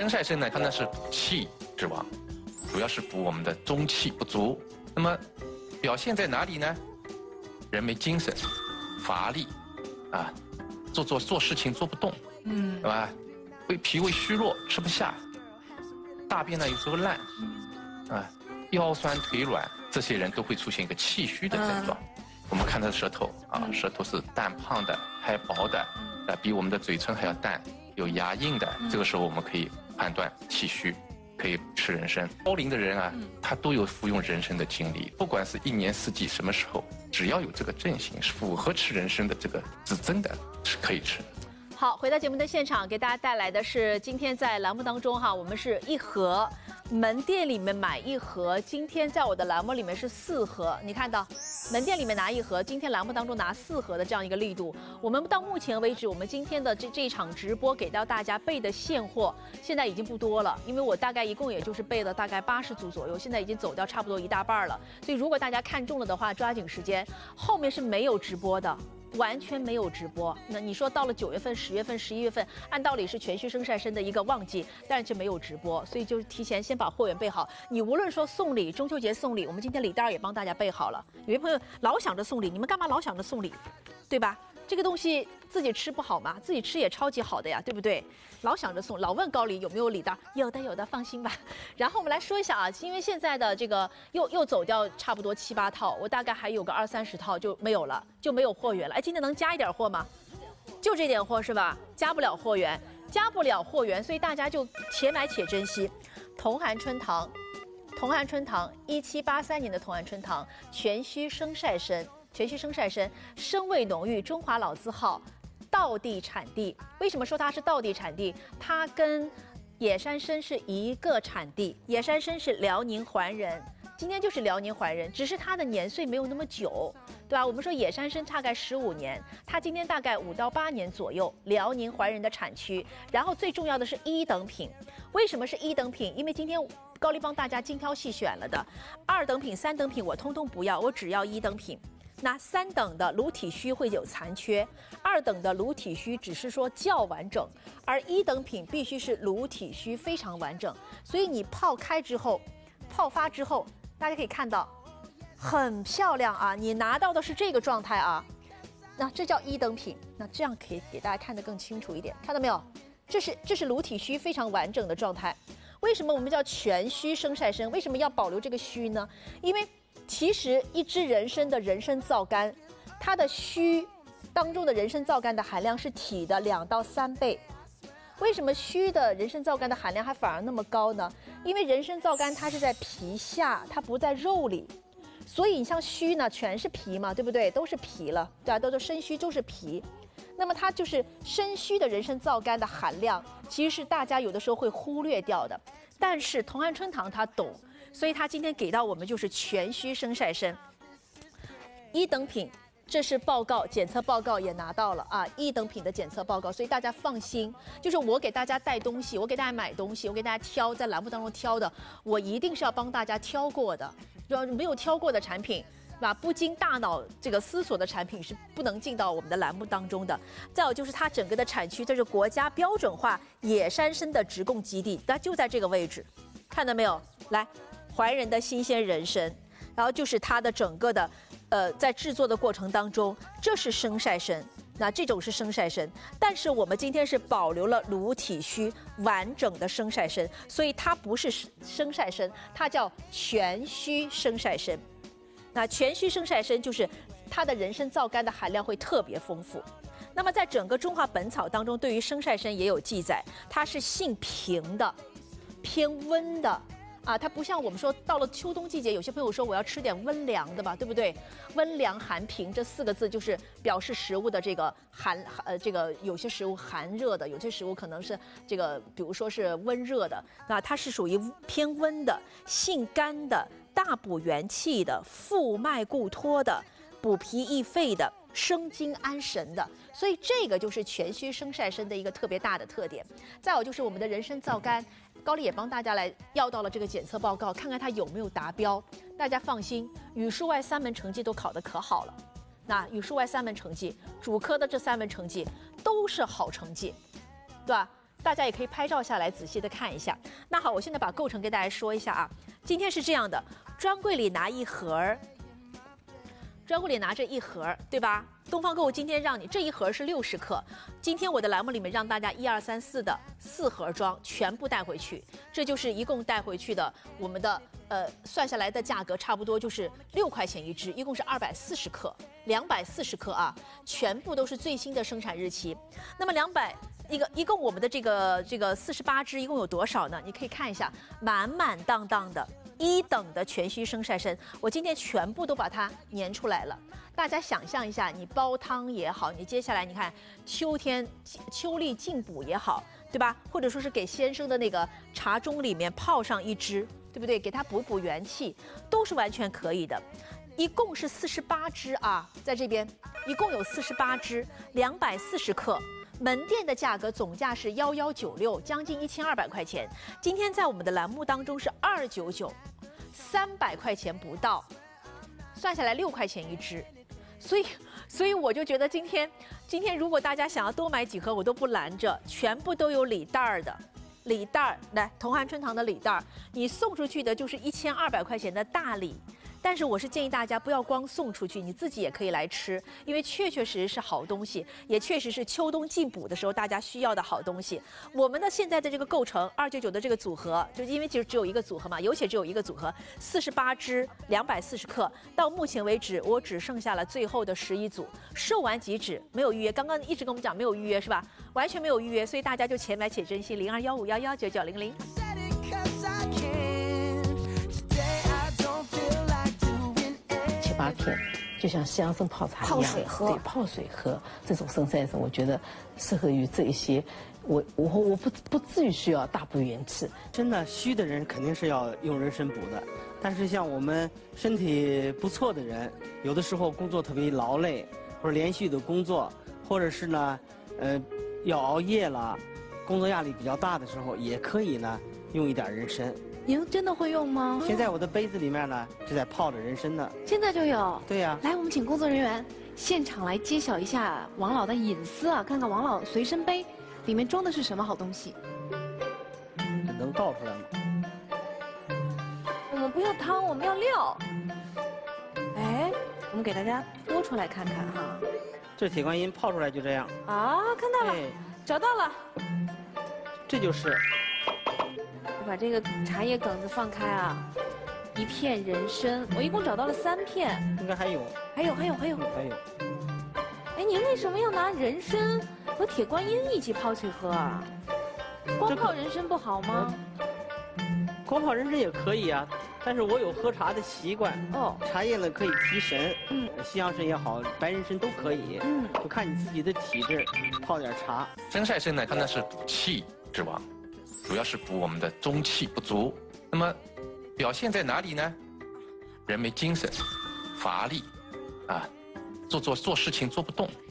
生晒参呢，它呢是补气之王，主要是补我们的中气不足。那么表现在哪里呢？人没精神，乏力，啊，做事情做不动，对吧？脾胃虚弱，吃不下，大便呢有时候烂，啊，腰酸腿软，这些人都会出现一个气虚的症状。我们看他的舌头啊，舌头是淡胖的，还薄的，比我们的嘴唇还要淡，有牙印的。这个时候我们可以判断气虚，可以吃人参。高龄的人啊，他都有服用人参的经历，不管是一年四季什么时候，只要有这个症型，是符合吃人参的这个指征的，是可以吃的。 好，回到节目的现场，给大家带来的是今天在栏目当中哈，我们是一盒，门店里面买一盒，今天在我的栏目里面是4盒，你看到，门店里面拿1盒，今天栏目当中拿4盒的这样一个力度。我们到目前为止，我们今天的这一场直播给到大家备的现货，现在已经不多了，因为我大概一共也就是备了大概80组左右，现在已经走掉差不多1大半了。所以如果大家看中了的话，抓紧时间，后面是没有直播的。完全没有直播，那你说到了9月份、10月份、11月份，按道理是全虚生晒参的一个旺季，但是却没有直播，所以就提前先把货源备好。你无论说送礼，中秋节送礼，我们今天礼袋也帮大家备好了。有些朋友老想着送礼，你们干嘛老想着送礼，对吧？这个东西自己吃不好吗？自己吃也超级好的呀，对不对？老想着送，老问高丽有没有礼袋，有的，放心吧。然后我们来说一下啊，因为现在的这个又走掉差不多7、8套，我大概还有个20、30套就没有了，就没有货源了。哎，今天能加一点货吗？就这点货是吧？加不了货源，所以大家就且买且珍惜。同寒春堂，1783年的同寒春堂全虚生晒参。全虚生晒参，生味浓郁，中华老字号，道地产地。为什么说它是道地产地？它跟野山参是一个产地，野山参是辽宁怀仁，今天就是辽宁怀仁，只是它的年岁没有那么久，对吧？我们说野山参大概15年，它今天大概5到8年左右，辽宁怀仁的产区。然后最重要的是1等品，为什么是1等品？因为今天高丽帮大家精挑细选了的，2等品、3等品我通通不要，我只要1等品。那3等的颅体虚会有残缺，2等的颅体虚只是说较完整，而1等品必须是颅体虚非常完整。所以你泡发之后，大家可以看到很漂亮啊，你拿到的是这个状态啊，那这叫1等品。那这样可以给大家看得更清楚一点，看到没有？这是颅体虚非常完整的状态。为什么我们叫全虚生晒参？为什么要保留这个虚呢？因为其实一支人参的人参皂苷，它的虚当中的人参皂苷的含量是体的2到3倍。为什么虚的人参皂苷的含量还反而那么高呢？因为人参皂苷它是在皮下，它不在肉里，所以你像虚呢全是皮嘛，对不对？都是皮了，对吧？都是参虚都是皮。那么它就是参虚的人参皂苷的含量，其实是大家有的时候会忽略掉的。但是同安春堂他懂，所以他今天给到我们就是全虚生晒参1等品。这是报告，检测报告也拿到了啊，1等品的检测报告，所以大家放心。就是我给大家带东西，我给大家买东西，我给大家挑，在栏目当中挑的，我一定是要帮大家挑过的。要没有挑过的产品，吧，不经大脑这个思索的产品是不能进到我们的栏目当中的。再有就是它整个的产区，这是国家标准化野山参的直供基地，它就在这个位置，看到没有？来，怀仁的新鲜人参，然后就是它的整个的，在制作的过程当中，这是生晒参。那这种是生晒参，但是我们今天是保留了颅体虚完整的生晒参，所以它不是生晒参，它叫全虚生晒参。那全虚生晒参就是它的人参皂苷的含量会特别丰富。那么在整个中华本草当中，对于生晒参也有记载，它是性平的，偏温的。啊，它不像我们说到了秋冬季节，有些朋友说我要吃点温凉的吧，对不对？温凉寒平这4个字就是表示食物的这个这个有些食物寒热的，有些食物可能是这个，比如说是温热的，啊，它是属于偏温的、性甘的、大补元气的、复脉固脱的、补脾益肺的、生津安神的，所以这个就是全虚生晒参的一个特别大的特点。再有就是我们的人参皂苷。高丽也帮大家来要到了这个检测报告，看看它有没有达标。大家放心，语数外3门成绩都考得可好了。那语数外3门成绩，主科的这3门成绩都是好成绩，对吧？ 大家也可以拍照下来仔细的看一下。那好，我现在把构成给大家说一下啊。今天是这样的，专柜里拿一盒，专柜里拿着一盒，对吧？东方购物今天让你这一盒是60克，今天我的栏目里面让大家1、2、3、4的4盒装全部带回去，这就是一共带回去的我们的算下来的价格差不多就是6块钱一支，一共是240克，240克啊，全部都是最新的生产日期。那么一共我们的这个48支一共有多少呢？你可以看一下，满满当当的1等的全须生晒参，我今天全部都把它粘出来了。大家想象一下，你煲汤也好，你接下来你看秋天秋力进补也好，对吧？或者说是给先生的那个茶盅里面泡上一支，对不对？给他补元气，都是完全可以的。一共是48支啊，在这边一共有48支，240克。门店的价格总价是1196，将近1200块钱。今天在我们的栏目当中是299，300块钱不到，算下来6块钱一支。所以我就觉得今天如果大家想要多买几盒，我都不拦着，全部都有礼袋儿的。礼袋儿来，同汉春堂的礼袋儿，你送出去的就是1200块钱的大礼。但是我是建议大家不要光送出去，你自己也可以来吃，因为确实是好东西，也确实是秋冬进补的时候大家需要的好东西。我们的现在的这个构成299的这个组合，就因为只有一个组合嘛，有且只有一个组合，48支240克，到目前为止我只剩下了最后的11组，售完即止，没有预约。刚刚一直跟我们讲没有预约是吧？完全没有预约，所以大家就且买且珍惜，0215119900。 7、8片，就像西洋参泡茶一样， 泡水喝， 对，泡水喝这种生晒参，我觉得适合于这一些，我不至于需要大补元气。 真的虚的人肯定是要用人参补的，但是像我们身体不错的人，有的时候工作特别劳累，或者连续的工作，或者是呢，要熬夜了，工作压力比较大的时候，也可以呢用一点人参。 您真的会用吗？ 现在我的杯子里面呢，就在泡着人参呢。 现在就有。 对呀。 来，我们请工作人员现场来揭晓一下王老的隐私啊，看看王老随身杯里面装的是什么好东西。 这能倒出来吗？ 我们不要汤，我们要料。哎，我们给大家拨出来看看哈。 这铁观音泡出来就这样。 啊，看到了，找到了。 这就是。 我把这个茶叶梗子放开啊，1片人参，我一共找到了3片。 应该还有。 还有。哎，您为什么要拿人参和铁观音一起泡水喝啊？光泡人参不好吗？ 光泡人参也可以啊，但是我有喝茶的习惯。哦。茶叶呢可以提神，西洋参也好，白人参都可以。就看你自己的体质，泡点茶。 生晒参呢，它呢是补气之王。主要是补我们的中气不足，那么表现在哪里呢？人没精神，乏力，啊，做事情做不动，